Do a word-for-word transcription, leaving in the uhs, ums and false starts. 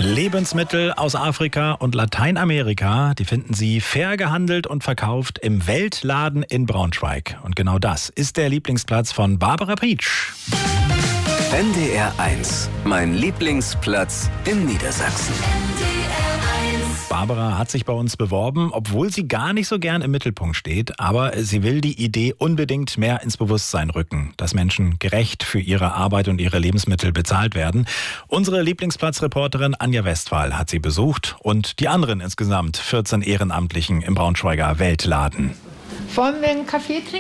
Lebensmittel aus Afrika und Lateinamerika, die finden Sie fair gehandelt und verkauft im Weltladen in Braunschweig. Und genau das ist der Lieblingsplatz von Barbara Pietsch. N D R eins, mein Lieblingsplatz in Niedersachsen. Barbara hat sich bei uns beworben, obwohl sie gar nicht so gern im Mittelpunkt steht. Aber sie will die Idee unbedingt mehr ins Bewusstsein rücken, dass Menschen gerecht für ihre Arbeit und ihre Lebensmittel bezahlt werden. Unsere Lieblingsplatzreporterin Anja Westphal hat sie besucht und die anderen insgesamt vierzehn Ehrenamtlichen im Braunschweiger Weltladen. Wollen wir einen Kaffee trinken?